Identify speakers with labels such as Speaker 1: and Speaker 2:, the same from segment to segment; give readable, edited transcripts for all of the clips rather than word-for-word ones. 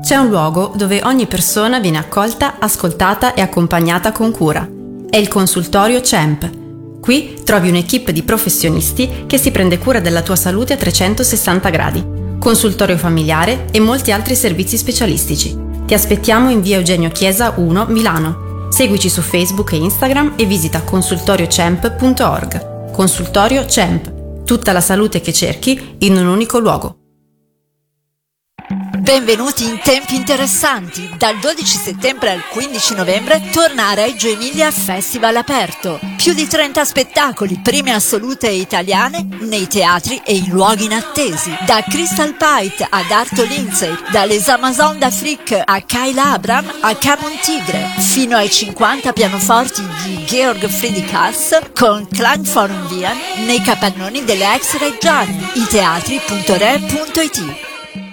Speaker 1: C'è un luogo dove ogni persona viene accolta, ascoltata e accompagnata con cura. È il consultorio CEMP. Qui trovi un'equipe di professionisti che si prende cura della tua salute a 360 gradi. Consultorio familiare e molti altri servizi specialistici. Ti aspettiamo in via Eugenio Chiesa 1, Milano. Seguici su Facebook e Instagram e visita consultoriocemp.org. Consultorio CEMP. Tutta la salute che cerchi in un unico luogo.
Speaker 2: Benvenuti in tempi interessanti. Dal 12 settembre al 15 novembre torna a Reggio Emilia Festival aperto. Più di 30 spettacoli, prime assolute italiane, nei teatri e in luoghi inattesi. Da Crystal Pite ad Arto Lindsay, dalle Amazon d'Afrique a Kayla Abram a Camon Tigre, fino ai 50 pianoforti di Georg Friedrich Haas con Klangforum Wien nei capannoni delle ex Reggiane. iteatri.re.it.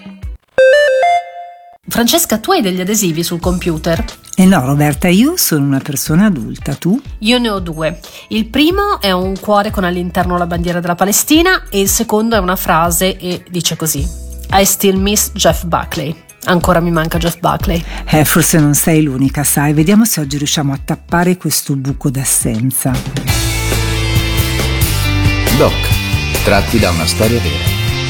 Speaker 3: Francesca, tu hai degli adesivi sul computer?
Speaker 4: No, Roberta, io sono una persona adulta, tu?
Speaker 3: Io ne ho due. Il primo è un cuore con all'interno la bandiera della Palestina e il secondo è una frase e dice così: I still miss Jeff Buckley. Ancora mi manca Jeff Buckley.
Speaker 4: Forse non sei l'unica, sai. Vediamo se oggi riusciamo a tappare questo buco d'assenza.
Speaker 5: Doc, tratti da una storia vera.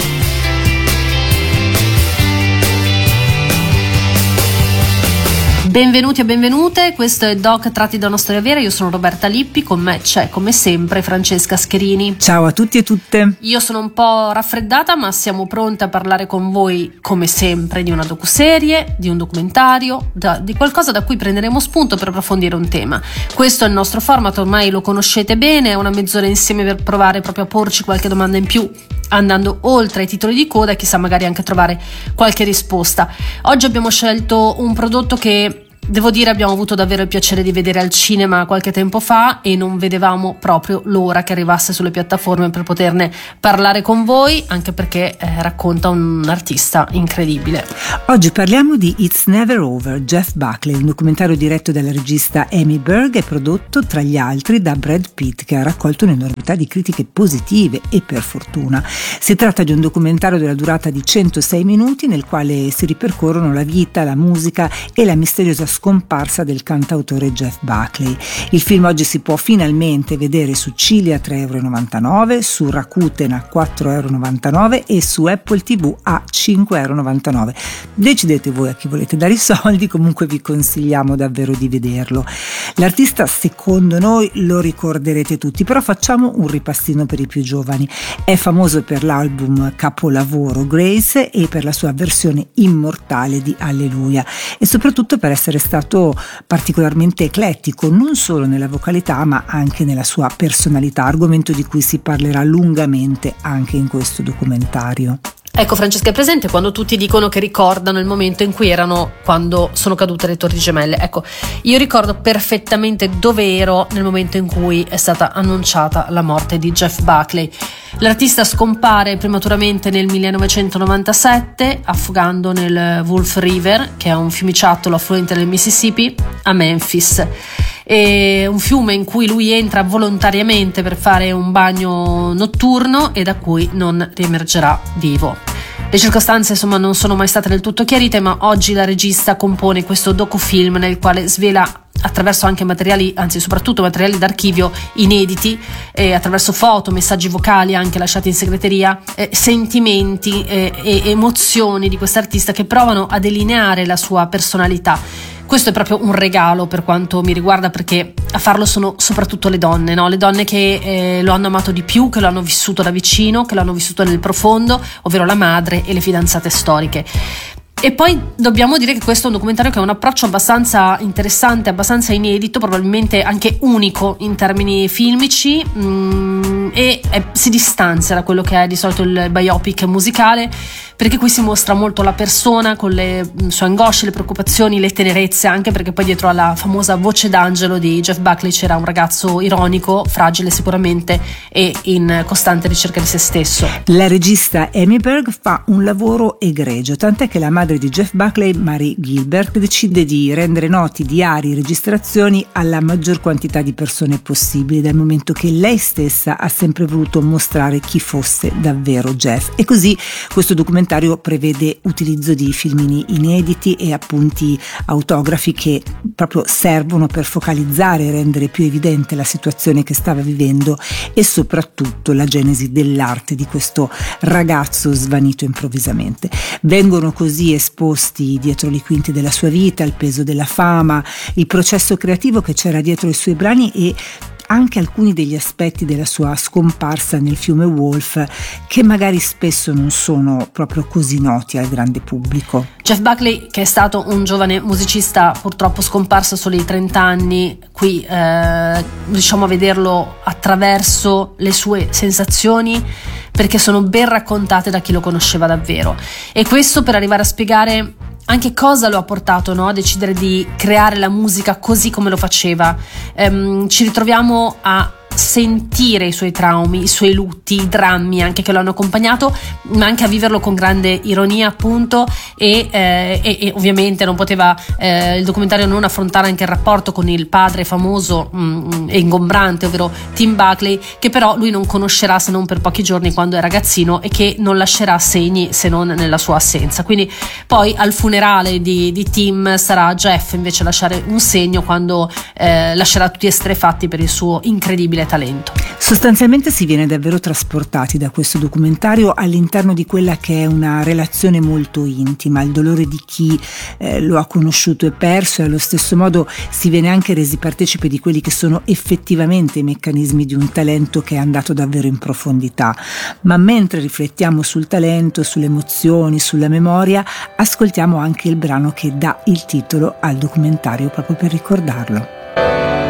Speaker 3: Benvenuti e benvenute, questo è Doc tratti da una storia vera, io sono Roberta Lippi, con me c'è come sempre Francesca Scherini.
Speaker 4: Ciao a tutti e tutte.
Speaker 3: Io sono un po' raffreddata ma siamo pronte a parlare con voi come sempre di una docuserie, di un documentario, di qualcosa da cui prenderemo spunto per approfondire un tema. Questo è il nostro format, ormai lo conoscete bene, è una mezz'ora insieme per provare proprio a porci qualche domanda in più, andando oltre ai titoli di coda e chissà magari anche trovare qualche risposta. Oggi abbiamo scelto un prodotto che devo dire abbiamo avuto davvero il piacere di vedere al cinema qualche tempo fa e non vedevamo proprio l'ora che arrivasse sulle piattaforme per poterne parlare con voi, anche perché racconta un artista incredibile.
Speaker 4: Oggi parliamo di It's Never Over, Jeff Buckley, un documentario diretto dalla regista Amy Berg e prodotto tra gli altri da Brad Pitt, che ha raccolto un'enormità di critiche positive e per fortuna. Si tratta di un documentario della durata di 106 minuti nel quale si ripercorrono la vita, la musica e la misteriosa scomparsa del cantautore Jeff Buckley. Il film oggi si può finalmente vedere su Cili a 3,99 €, su Rakuten a 4,99 € e su Apple TV a 5,99 €. Decidete voi a chi volete dare i soldi, comunque vi consigliamo davvero di vederlo. L'artista, secondo noi, lo ricorderete tutti, però facciamo un ripassino per i più giovani. È famoso per l'album capolavoro Grace e per la sua versione immortale di Alleluia e soprattutto per essere stato particolarmente eclettico, non solo nella vocalità ma anche nella sua personalità, argomento di cui si parlerà lungamente anche in questo documentario.
Speaker 3: Ecco Francesca, è presente quando tutti dicono che ricordano il momento in cui erano quando sono cadute le Torri Gemelle? Ecco, io ricordo perfettamente dove ero nel momento in cui è stata annunciata la morte di Jeff Buckley. L'artista scompare prematuramente nel 1997 affogando nel Wolf River, che è un fiumiciattolo affluente del Mississippi, a Memphis. È un fiume in cui lui entra volontariamente per fare un bagno notturno e da cui non riemergerà vivo. Le circostanze insomma non sono mai state del tutto chiarite, ma oggi la regista compone questo docufilm nel quale svela attraverso anche materiali, anzi soprattutto materiali d'archivio inediti, attraverso foto, messaggi vocali anche lasciati in segreteria, sentimenti e emozioni di quest'artista che provano a delineare la sua personalità. Questo è proprio un regalo per quanto mi riguarda, perché a farlo sono soprattutto le donne, no? Le donne che lo hanno amato di più, che lo hanno vissuto da vicino, che lo hanno vissuto nel profondo, ovvero la madre e le fidanzate storiche. E poi dobbiamo dire che questo è un documentario che ha un approccio abbastanza interessante, abbastanza inedito, probabilmente anche unico in termini filmici, e si distanzia da quello che è di solito il biopic musicale, perché qui si mostra molto la persona con le sue angosce, le preoccupazioni, le tenerezze, anche perché poi dietro alla famosa voce d'angelo di Jeff Buckley c'era un ragazzo ironico, fragile sicuramente e in costante ricerca di se stesso.
Speaker 4: La regista Amy Berg fa un lavoro egregio, tant'è che la madre madre di Jeff Buckley, Mary Gilbert, decide di rendere noti i diari e registrazioni alla maggior quantità di persone possibile, dal momento che lei stessa ha sempre voluto mostrare chi fosse davvero Jeff. E così questo documentario prevede utilizzo di filmini inediti e appunti autografi che proprio servono per focalizzare e rendere più evidente la situazione che stava vivendo e soprattutto la genesi dell'arte di questo ragazzo svanito improvvisamente. Vengono così esposti dietro le quinte della sua vita, il peso della fama, il processo creativo che c'era dietro i suoi brani e anche alcuni degli aspetti della sua scomparsa nel fiume Wolf, che magari spesso non sono proprio così noti al grande pubblico.
Speaker 3: Jeff Buckley, che è stato un giovane musicista purtroppo scomparso solo ai 30 anni, qui riusciamo a vederlo attraverso le sue sensazioni, perché sono ben raccontate da chi lo conosceva davvero, e questo per arrivare a spiegare anche cosa lo ha portato, no, a decidere di creare la musica così come lo faceva. Ci ritroviamo a sentire i suoi traumi, i suoi lutti, i drammi anche che lo hanno accompagnato, ma anche a viverlo con grande ironia, appunto, e ovviamente non poteva il documentario non affrontare anche il rapporto con il padre famoso e ingombrante, ovvero Tim Buckley, che però lui non conoscerà se non per pochi giorni quando è ragazzino e che non lascerà segni se non nella sua assenza. Quindi poi al funerale di Tim sarà Jeff invece a lasciare un segno, quando lascerà tutti estrefatti per il suo incredibile talento.
Speaker 4: Sostanzialmente si viene davvero trasportati da questo documentario all'interno di quella che è una relazione molto intima, il dolore di chi lo ha conosciuto e perso, e allo stesso modo si viene anche resi partecipe di quelli che sono effettivamente i meccanismi di un talento che è andato davvero in profondità. Ma mentre riflettiamo sul talento, sulle emozioni, sulla memoria, ascoltiamo anche il brano che dà il titolo al documentario proprio per ricordarlo.